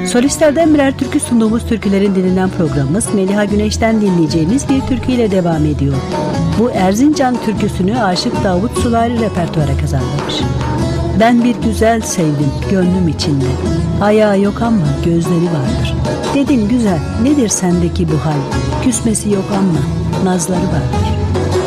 Solistlerden birer türkü sunduğumuz Türkülerin Dilinden programımız Meliha Güneş'ten dinleyeceğimiz bir türküyle devam ediyor. Bu Erzincan türküsünü Aşık Davut Sulari repertuara kazandırmış. Ben bir güzel sevdim gönlüm içinde, ayağı yok ama gözleri vardır. Dedim güzel, nedir sendeki bu hal, küsmesi yok ama nazları vardır.